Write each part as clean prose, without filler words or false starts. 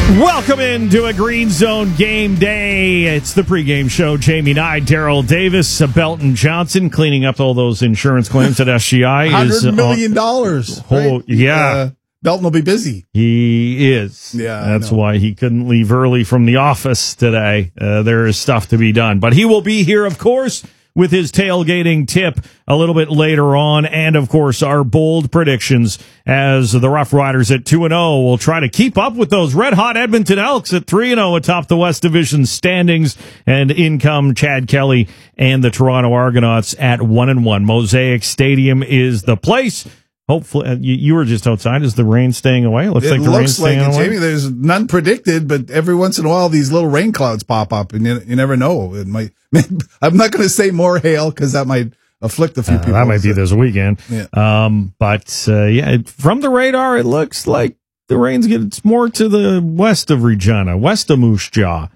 Welcome into a Green Zone game day. It's the pregame show. Jamie Nye, Daryl Davis, Belton Johnson cleaning up all those insurance claims at SGI. $100 million. Right? Yeah. Belton will be busy. He is. Yeah. That's why he couldn't leave early from the office today. There is stuff to be done. But he will be here, of course, with his tailgating tip a little bit later on. And, of course, our bold predictions as the Rough Riders at 2-0 will try to keep up with ththose red-hot Edmonton Elks at 3-0 atop the West Division standings. And in come Chad Kelly and the Toronto Argonauts at 1-1. Mosaic Stadium is the place. Hopefully, you were just outside. Is the rain staying away? It looks like the rain's staying away. Jamie, there's none predicted, but every once in a while, these little rain clouds pop up, and you never know. It might. I'm not going to say more hail because that might afflict a few people. That might be this weekend. Yeah. But from the radar, it looks like the rain's getting more to the west of Regina, west of Moose Jaw,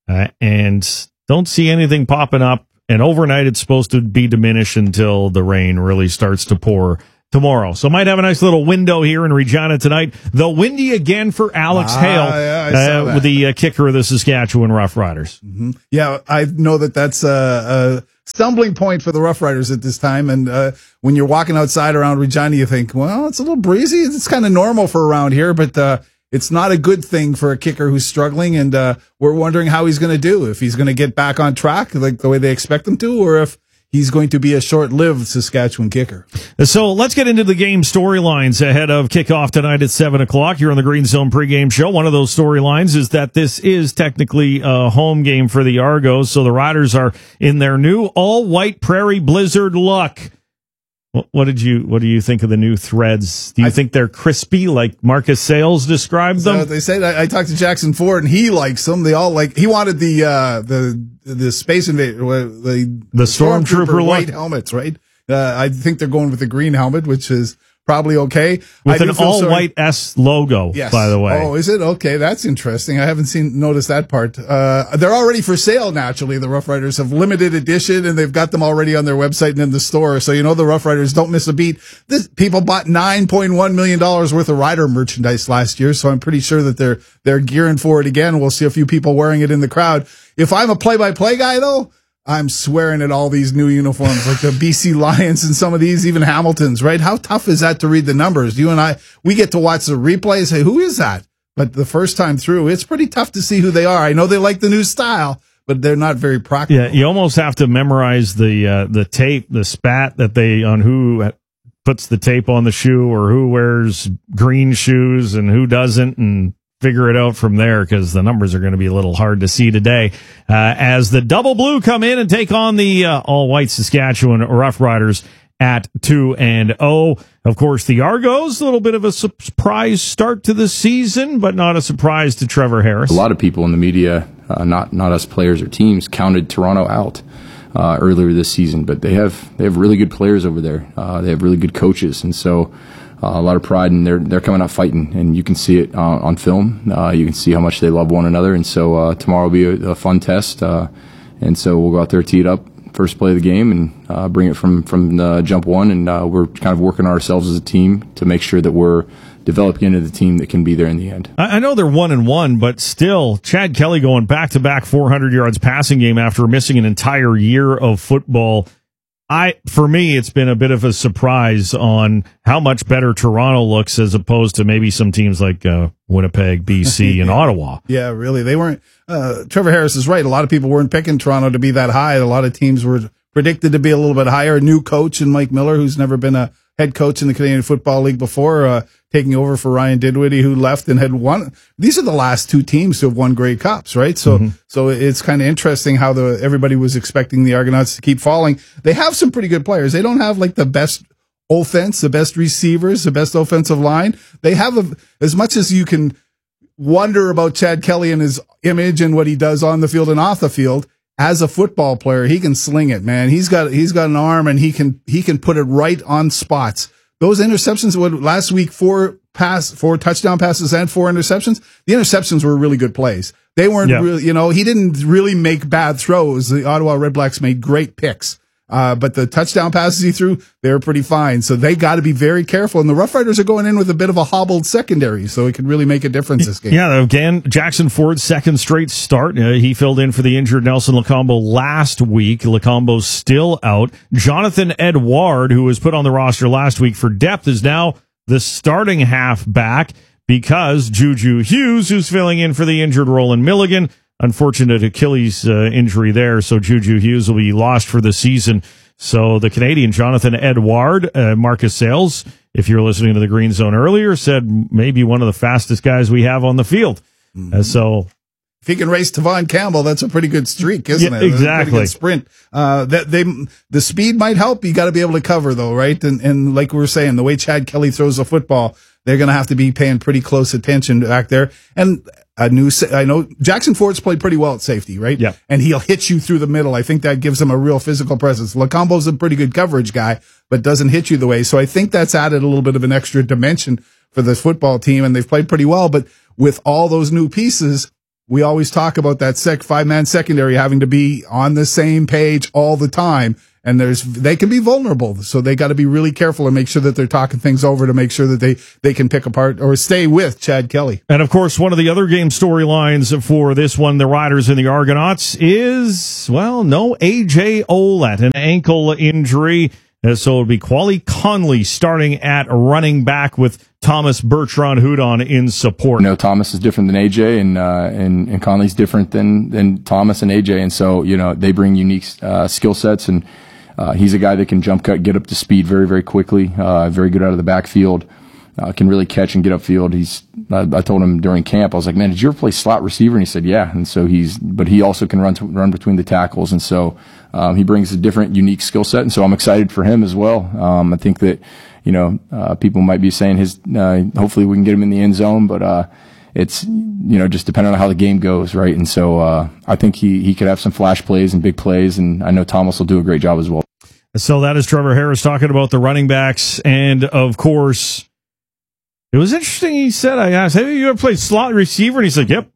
and don't see anything popping up. And overnight, it's supposed to be diminished until the rain really starts to pour tomorrow. So might have a nice little window here in Regina tonight. Though windy again for Alex Hale with the kicker of the Saskatchewan Rough Riders. Mm-hmm. Yeah, I know that's a stumbling point for the Rough Riders at this time. And when you're walking outside around Regina, you think, well, it's a little breezy. It's kind of normal for around here, but it's not a good thing for a kicker who's struggling. And we're wondering how he's going to do, if he's going to get back on track like the way they expect him to, or if he's going to be a short-lived Saskatchewan kicker. So let's get into the game storylines ahead of kickoff tonight at 7 o'clock here on the Green Zone pregame show. One of those storylines is that this is technically a home game for the Argos, so the Riders are in their new all-white Prairie Blizzard look. What do you think of the new threads? Do you think they're crispy like Marcus Sales described them? So they say. I talked to Jackson Ford and he likes them. They all he wanted the Space Invader, the Stormtrooper white helmets, right? I think they're going with the green helmet, which is probably okay. With an all-white S logo, yes. By the way. Oh, is it? Okay, that's interesting. I haven't noticed that part. They're already for sale, naturally. The Rough Riders have limited edition, and they've got them already on their website and in the store. So, the Rough Riders don't miss a beat. People bought $9.1 million worth of Rider merchandise last year, so I'm pretty sure that they're gearing for it again. We'll see a few people wearing it in the crowd. If I'm a play-by-play guy, though, I'm swearing at all these new uniforms, like the BC Lions and some of these, even Hamiltons, right? How tough is that to read the numbers? You and I, we get to watch the replay, say, who is that? But the first time through, it's pretty tough to see who they are. I know they like the new style, but they're not very practical. Yeah, you almost have to memorize the tape, the spat that on who puts the tape on the shoe or who wears green shoes and who doesn't, and figure it out from there, because the numbers are going to be a little hard to see today as the Double Blue come in and take on the all-white Saskatchewan Rough Riders at 2-0. Of course, the Argos, a little bit of a surprise start to the season, but not a surprise to Trevor Harris. A lot of people in the media, not us players or teams, counted Toronto out earlier this season, but they have really good players over there. They have really good coaches, and so a lot of pride, and they're coming out fighting, and you can see it on film. You can see how much they love one another, and so tomorrow will be a fun test, and so we'll go out there, tee it up, first play of the game, and bring it from jump one, and we're kind of working ourselves as a team to make sure that we're developing into the team that can be there in the end. I know they're 1-1, but still, Chad Kelly going back-to-back 400 yards passing game after missing an entire year of football. For me, it's been a bit of a surprise on how much better Toronto looks as opposed to maybe some teams like Winnipeg, BC, and Ottawa. Yeah, really. They weren't. Trevor Harris is right. A lot of people weren't picking Toronto to be that high. A lot of teams were predicted to be a little bit higher. New coach in Mike Miller, who's never been a head coach in the Canadian Football League before, taking over for Ryan Dinwiddie, who left and had won. These are the last two teams to have won Grey Cups, right? So, so it's kind of interesting how everybody was expecting the Argonauts to keep falling. They have some pretty good players. They don't have like the best offense, the best receivers, the best offensive line. They have as much as you can wonder about Chad Kelly and his image and what he does on the field and off the field. As a football player, he can sling it, man. He's got an arm, and he can put it right on spots. Those interceptions, last week, 4 touchdown passes and 4 interceptions. The interceptions were really good plays. They weren't really, he didn't really make bad throws. The Ottawa Redblacks made great picks. But the touchdown passes he threw, they were pretty fine. So they got to be very careful. And the Rough Riders are going in with a bit of a hobbled secondary, so it could really make a difference this game. Yeah, again, Jackson Ford's second straight start. He filled in for the injured Nelson Lacombo last week. Lacombo's still out. Jonathan Edouard, who was put on the roster last week for depth, is now the starting halfback because Juju Hughes, who's filling in for the injured Roland Milligan, unfortunate Achilles injury there, so Juju Hughes will be lost for the season. So the Canadian Jonathan Edouard, Marcus Sales, if you're listening to the Green Zone earlier, said maybe one of the fastest guys we have on the field. So if he can race Tavon Campbell, that's a pretty good streak, isn't it? Exactly. Pretty good sprint. The speed might help. You got to be able to cover though, right? And like we were saying, the way Chad Kelly throws the football, they're going to have to be paying pretty close attention back there. And I know Jackson Ford's played pretty well at safety, right? Yeah. And he'll hit you through the middle. I think that gives him a real physical presence. Lacombo's a pretty good coverage guy, but doesn't hit you the way. So I think that's added a little bit of an extra dimension for the football team, and they've played pretty well. But with all those new pieces, we always talk about that five-man secondary having to be on the same page all the time. And they can be vulnerable. So they got to be really careful and make sure that they're talking things over to make sure that they can pick apart or stay with Chad Kelly. And of course, one of the other game storylines for this one, the Riders and the Argonauts, is, well, no AJ Ouellette, an ankle injury. So it'll be Quali Conley starting at running back with Thomas Bertrand-Hudon in support. Thomas is different than AJ, and Conley's different than Thomas and AJ, and so they bring unique skill sets, and he's a guy that can jump cut, get up to speed very, very quickly. Very good out of the backfield. Can really catch and get upfield. I told him during camp, I was like, man, did you ever play slot receiver? And he said, yeah. And so but he also can run between the tackles. And so, he brings a different, unique skill set. And so I'm excited for him as well. I think that, people might be saying hopefully we can get him in the end zone, but, it's, just depending on how the game goes, right? And so, I think he could have some flash plays and big plays. And I know Thomas will do a great job as well. So that is Trevor Harris talking about the running backs. And of course, it was interesting. He said, I asked, have you ever played slot receiver? And he said, yep.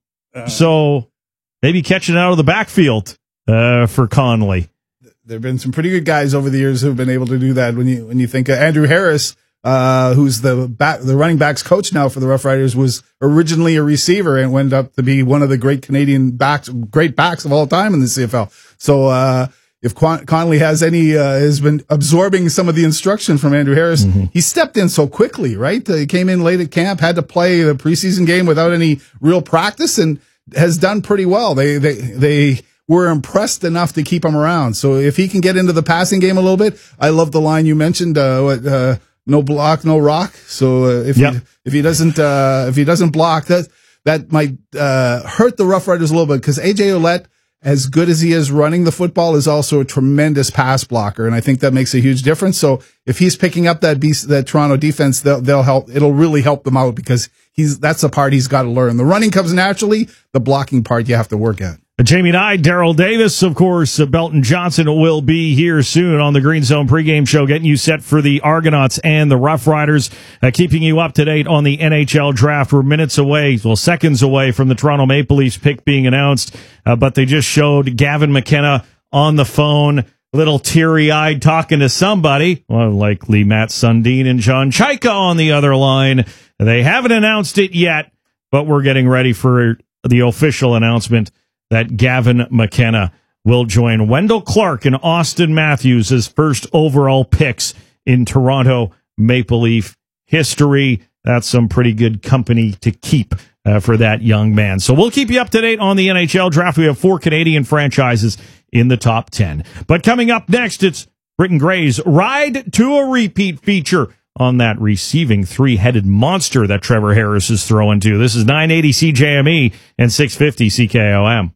So maybe catching out of the backfield for Conley. There have been some pretty good guys over the years who have been able to do that. When you think of Andrew Harris, who's the running backs coach now for the Rough Riders, was originally a receiver and went up to be one of the great Canadian great backs of all time in the CFL. So, if Conley has been absorbing some of the instruction from Andrew Harris, he stepped in so quickly, right? He came in late at camp, had to play the preseason game without any real practice, and has done pretty well. They were impressed enough to keep him around. So if he can get into the passing game a little bit, I love the line you mentioned, no block, no rock. So if he doesn't block, that might hurt the Rough Riders a little bit, because AJ Ouellette, as good as he is running the football, is also a tremendous pass blocker, and I think that makes a huge difference. So if he's picking up that Toronto defense, they'll help. It'll really help them out, because that's the part he's got to learn. The running comes naturally. The blocking part you have to work at. Jamie Nye, Daryl Davis, of course, Belton Johnson will be here soon on the Green Zone pregame show, getting you set for the Argonauts and the Rough Riders, keeping you up to date on the NHL draft. We're seconds away from the Toronto Maple Leafs pick being announced, but they just showed Gavin McKenna on the phone, a little teary-eyed talking to somebody, well, likely Matt Sundin and John Chaika on the other line. They haven't announced it yet, but we're getting ready for the official announcement that Gavin McKenna will join Wendell Clark and Austin Matthews as first overall picks in Toronto Maple Leaf history. That's some pretty good company to keep for that young man. So we'll keep you up to date on the NHL draft. We have 4 Canadian franchises in the top 10. But coming up next, it's Britton Gray's Ride to a Repeat feature on that receiving 3-headed monster that Trevor Harris is throwing to. This is 980 CJME and 650 CKOM.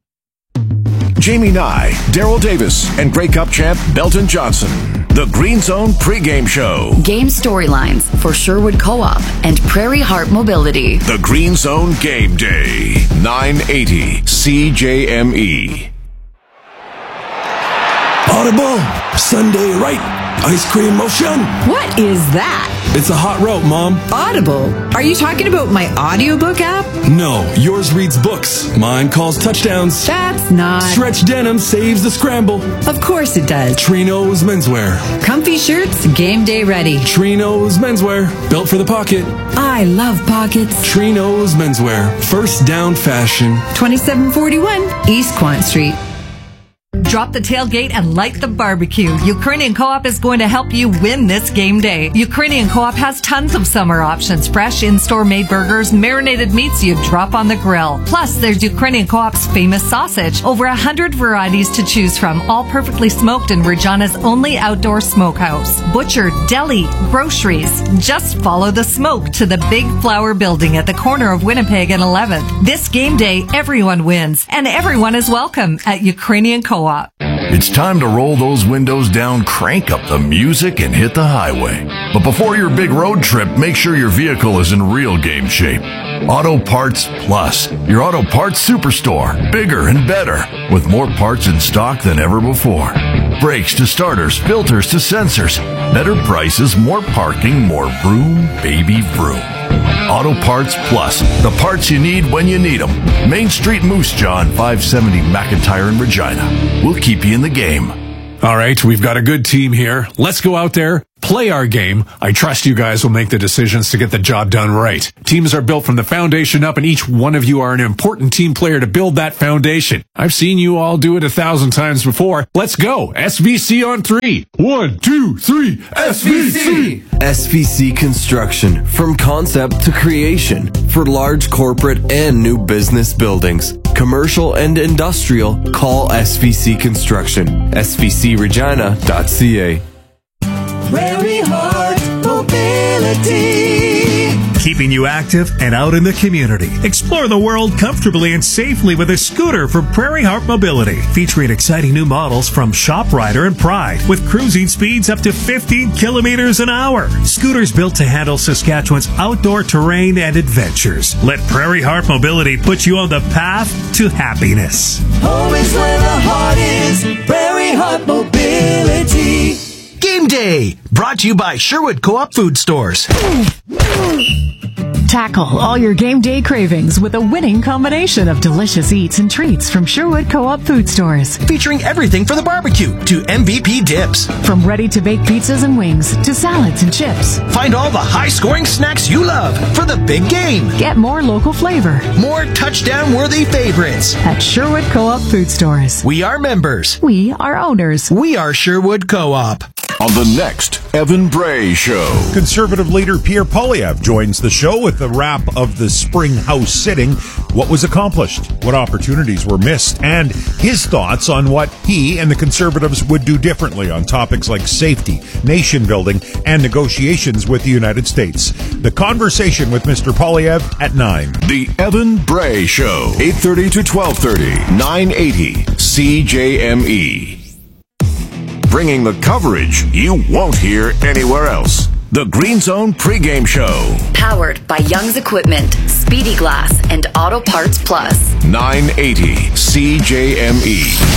Jamie Nye, Daryl Davis, and Grey Cup champ Belton Johnson. The Green Zone pregame show. Game storylines for Sherwood Co-op and Prairie Heart Mobility. The Green Zone Game Day. 980 CJME. Audible, Sunday right, ice cream motion. What is that? It's a hot rope, Mom. Audible? Are you talking about my audiobook app? No, yours reads books. Mine calls touchdowns. That's not... Stretch denim saves the scramble. Of course it does. Trino's menswear. Comfy shirts, game day ready. Trino's menswear, built for the pocket. I love pockets. Trino's menswear, first down fashion. 2741 East Quant Street. Drop the tailgate and light the barbecue. Ukrainian Co-op is going to help you win this game day. Ukrainian Co-op has tons of summer options. Fresh in-store made burgers, marinated meats you drop on the grill. Plus, there's Ukrainian Co-op's famous sausage. Over 100 varieties to choose from, all perfectly smoked in Regina's only outdoor smokehouse. Butcher, deli, groceries. Just follow the smoke to the Big Flower Building at the corner of Winnipeg and 11th. This game day, everyone wins, and everyone is welcome at Ukrainian Co-op. It's time to roll those windows down, crank up the music, and hit the highway. But before your big road trip, make sure your vehicle is in real game shape. Auto Parts Plus, your auto parts superstore, bigger and better, with more parts in stock than ever before. Brakes to starters, filters to sensors, better prices, more parking, more vroom, baby vroom. Auto Parts Plus, the parts you need when you need them. Main Street Moose Jaw, 570 McIntyre in Regina. We'll keep you in the game. All right, we've got a good team here. Let's go out there, play our game. I trust you guys will make the decisions to get the job done right. Teams are built from the foundation up, and each one of you are an important team player to build that foundation. I've seen you all do it 1,000 times before. Let's go. SVC on 3. 1, 2, 3. SVC! SVC Construction. From concept to creation. For large corporate and new business buildings. Commercial and industrial, call SVC Construction. SVCRegina.ca. Prairie Heart Mobility. Keeping you active and out in the community. Explore the world comfortably and safely with a scooter from Prairie Heart Mobility. Featuring exciting new models from ShopRider and Pride with cruising speeds up to 15 kilometers an hour. Scooters built to handle Saskatchewan's outdoor terrain and adventures. Let Prairie Heart Mobility put you on the path to happiness. Home is where the heart is. Prairie Heart Mobility. Game Day, brought to you by Sherwood Co-op Food Stores. Tackle all your game day cravings with a winning combination of delicious eats and treats from Sherwood Co-op Food Stores. Featuring everything for the barbecue to MVP dips. From ready-to-bake pizzas and wings to salads and chips. Find all the high-scoring snacks you love for the big game. Get more local flavor. More touchdown-worthy favorites. At Sherwood Co-op Food Stores. We are members. We are owners. We are Sherwood Co-op. On the next Evan Bray Show. Conservative leader Pierre Poilievre joins the show with the wrap of the spring House sitting, what was accomplished, what opportunities were missed, and his thoughts on what he and the Conservatives would do differently on topics like safety, nation building, and negotiations with the United States. The conversation with Mr. Poilievre at 9. The Evan Bray Show, 8:30 to 12:30, 980 CJME. Bringing the coverage you won't hear anywhere else. The Green Zone pregame show. Powered by Young's Equipment, Speedy Glass, and Auto Parts Plus. 980 CJME.